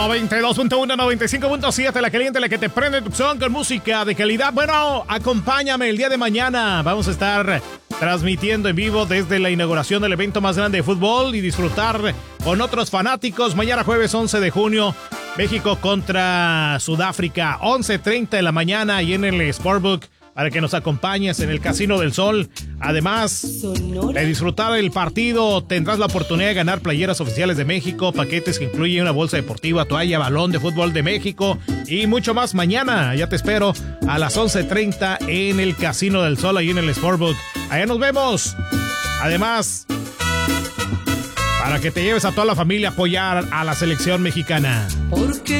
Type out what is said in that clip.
92.1, 95.7, la caliente, la que te prende tu son con música de calidad. Bueno, acompáñame el día de mañana. Vamos a estar transmitiendo en vivo desde la inauguración del evento más grande de fútbol y disfrutar con otros fanáticos. Mañana jueves 11 de junio, México contra Sudáfrica, 11:30 de la mañana y en el Sportbook, para que nos acompañes en el Casino del Sol. Además de disfrutar el partido, tendrás la oportunidad de ganar playeras oficiales de México, paquetes que incluyen una bolsa deportiva, toalla, balón de fútbol de México y mucho más. Mañana ya te espero a las 11:30 en el Casino del Sol, ahí en el Sportbook. Allá nos vemos. Además, para que te lleves a toda la familia a apoyar a la selección mexicana. Porque